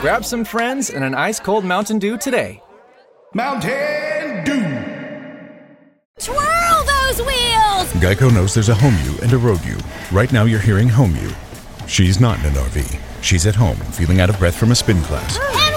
Grab some friends and an ice-cold Mountain Dew today. Mountain Dew. Twirl those wheels! Geico knows there's a home you and a road you. Right now you're hearing home you. She's not in an RV. She's at home, feeling out of breath from a spin class.